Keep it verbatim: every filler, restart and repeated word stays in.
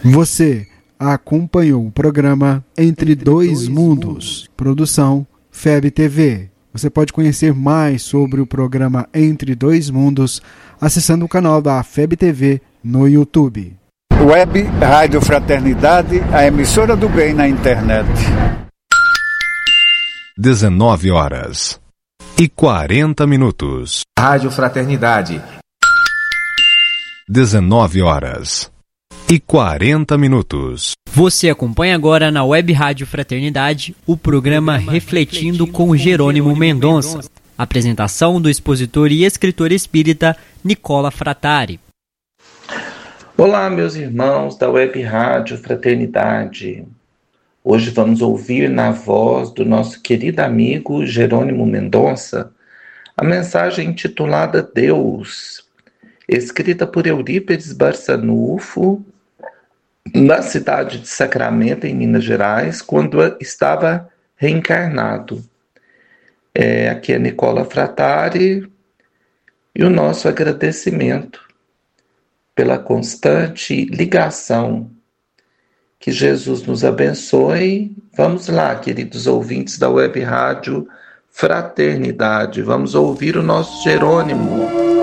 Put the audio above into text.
Você acompanhou o programa Entre Dois Mundos, produção F E B T V. Você pode conhecer mais sobre o programa Entre Dois Mundos acessando o canal da F E B T V no YouTube. Web Rádio Fraternidade, a emissora do bem na internet. dezenove horas e quarenta minutos. Rádio Fraternidade. dezenove horas e quarenta minutos. Você acompanha agora na Web Rádio Fraternidade o programa Refletindo com Jerônimo Mendonça. Apresentação do expositor e escritor espírita Nicola Frattari. Olá, meus irmãos da Web Rádio Fraternidade. Hoje vamos ouvir na voz do nosso querido amigo Jerônimo Mendonça a mensagem intitulada Deus, escrita por Eurípides Barçanufo, na cidade de Sacramento, em Minas Gerais, quando estava reencarnado. É, aqui é Nicola Frattari e o nosso agradecimento pela constante ligação. Que Jesus nos abençoe. Vamos lá, queridos ouvintes da Web Rádio Fraternidade. Vamos ouvir o nosso Jerônimo.